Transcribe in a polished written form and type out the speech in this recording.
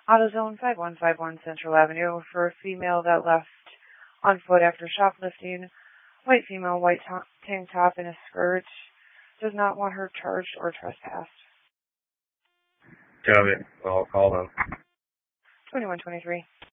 AutoZone 5151 Central Avenue for a female that left on foot after shoplifting. White female, white tank top and a skirt. Does not want her charged or trespassed. Copy. I'll call them. 2123.